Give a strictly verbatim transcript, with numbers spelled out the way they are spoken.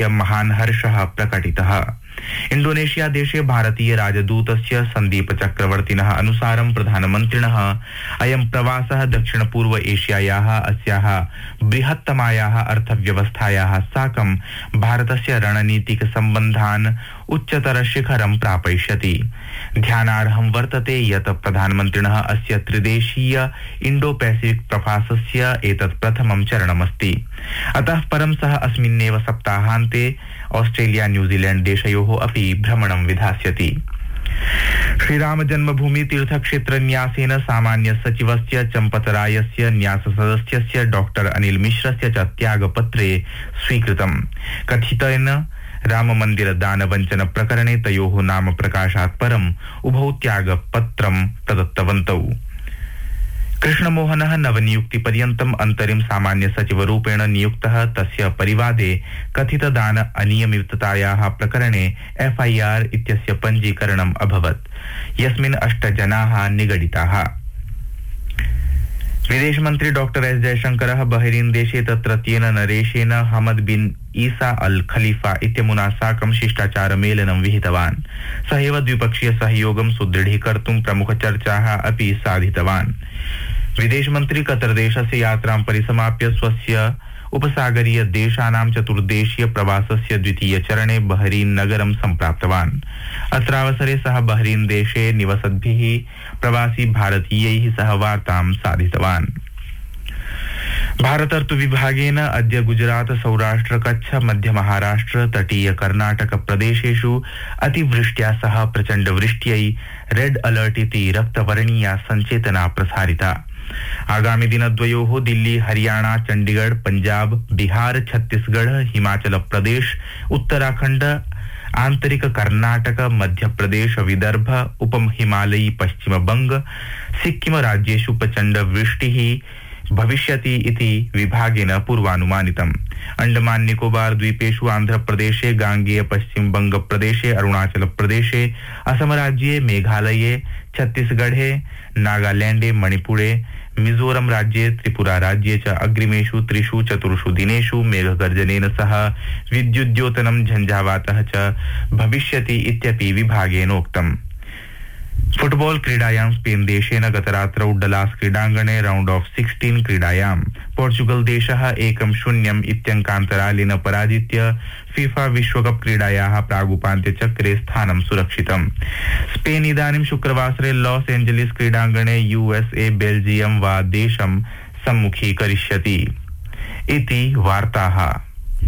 प्राप्य महान् हर्षः प्रकटितः। इंडोनेशिया देशे भारतीय राजदूतस्य सन्दीप चक्रवर्तिनः अनुसारं प्रधानमन्त्रिणः अयं प्रवासः दक्षिण पूर्व एशियायाः अस्याः बृहत्तमायाः अर्थव्यवस्थायाः साकं भारतस्य रणनीतिक सम्बन्धान् उच्चतर शिखरं प्रापयिष्यति। ध्यानार्हं वर्तते यत् प्रधानमन्त्रिणः अस्य त्रिदेशीय इण्डो पैसिफिक प्रवासस्य एतत् प्रथमं चरणमस्ति। अतः परं सः अस्मिन्नेव सप्ताहान्ते ऑस्ट्रेलिया न्यूजीलैंड देशयोः अपि भ्रमणं विधास्यति। श्रीराम जन्मभूमि तीर्थक्षेत्र न्यासेन सामान्य सचिवस्य चम्पतरायस्य न्यास सदस्यस्य डॉक्टर अनिल मिश्रस्य च त्यागपत्रे स्वीकृतम्। कथितेन राम मंदिर दान वञ्चन प्रकरणे तयोः नाम प्रकाशात् परम् उभौ त्यागपत्रं प्रदत्तवन्तौ। कृष्णमोहनः नवनियुक्ति पर्यन्तम् अंतरिम सामान्य सचिवरूपेण नियुक्तः। तस्य परिवादे कथित दान अनियमिततायाः प्रकरणे एफआईआर इत्यस्य पञ्जीकरणम् अभवत्, यस्मिन् अष्ट जनाः निगडिताः। विदेश मंत्री डॉक्टर एस जयशंकरः बहरीन देशे तत्रत्येन नरेशेन हमद बिन ईसा अल खलीफा इत्यमुना साकं शिष्टाचार मेलनं विहितवान्। सहैव द्विपक्षीय सहयोगं सुदृढीकर्तुं प्रमुखचर्चाः अपि साधितवान्। विदेश मंत्री कतर देशस्य यात्रां परिसमाप्य स्वस्य उपसागरीय देशानां चतुर्देशीय प्रवासस्य द्वितीय चरणे बहरीन नगरं सम्प्राप्तवान्। अत्रावसरे सः बहरीन देशे निवसद्भिः प्रवासी भारतीयैः सह वार्तां साधितवान्। भारत ऋतु विभागेन अद्य गुजरात सौराष्ट्र कच्छ मध्य महाराष्ट्र तटीय कर्नाटक प्रदेशेषु अतिवृष्ट्या सह प्रचंड वृष्ट्यै रेड अलर्ट इति रक्तवर्णीया संचेतना प्रसारिता। आगामी दिनद्वयोः दिल्ली हरियाणा चंडीगढ़ पंजाब बिहार छत्तीसगढ़ हिमाचल प्रदेश उत्तराखंड आंतरिक कर्नाटक मध्य प्रदेश विदर्भ उपम हिमालयी पश्चिम बंग सिक्किम राज्येषु प्रचंड वृष्टिः भविष्यति इति विभागेन पूर्वानुमानितम्। अंडमान निकोबार द्वीपेषु आंध्र प्रदेशे गांगेय पश्चिम बंग प्रदेशे अरुणाचल प्रदेशे असम राज्ये मेघालये छत्तीसगढ़े नागालैंडे मणिपुरे मिजोरम राज्ये त्रिपुरा राज्ये च अग्रिमेषु त्रिषु चतुर्षु दिनेषु मेघगर्जनेन सह विद्युद्योतनं झंझावातः च भविष्यति इत्यपि विभागेनोक्तम्। फुटबॉल क्रीडायां स्पेन देशेन गतरात्रौ डलास क्रीडाङ्गणे राउंड ऑफ सिक्सटीन क्रीडायां पोर्चुगल देशः एकं शून्यम् इत्यङ्कान्तरालेन पराजित्य फीफा विश्वकप क्रीडायाः प्रागुपान्त्यचक्रे स्थानं सुरक्षितम्। स्पेन इदानीं शुक्रवासरे लॉस एंजेलिस क्रीडाङ्गणे यूएसए बेल्जियम वा देशं सम्मुखीकरिष्यति इति वार्ताः।